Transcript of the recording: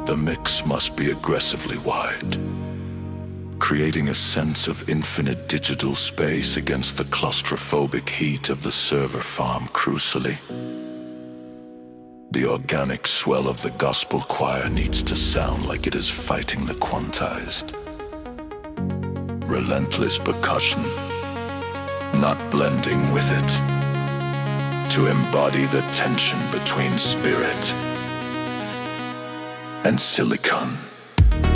The mix must be aggressively wide, creating a sense of infinite digital space against the claustrophobic heat of the server farm crucially. The organic swell of the gospel choir needs to sound like it is fighting the quantized. Relentless percussion, not blending with it, to embody the tension between spirit and silicon.